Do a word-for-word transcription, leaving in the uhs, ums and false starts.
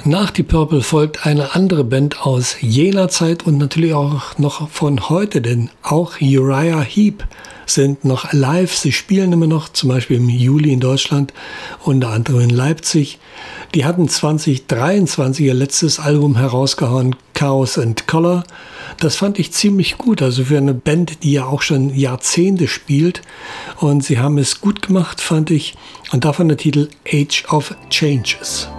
Nach Deep Purple folgt eine andere Band aus jener Zeit und natürlich auch noch von heute, denn auch Uriah Heep sind noch alive. Sie spielen immer noch, zum Beispiel im Juli in Deutschland, unter anderem in Leipzig. Die hatten zwanzig dreiundzwanzig ihr letztes Album herausgehauen, Chaos and Color. Das fand ich ziemlich gut, also für eine Band, die ja auch schon Jahrzehnte spielt. Und sie haben es gut gemacht, fand ich. Und davon der Titel Age of Changes.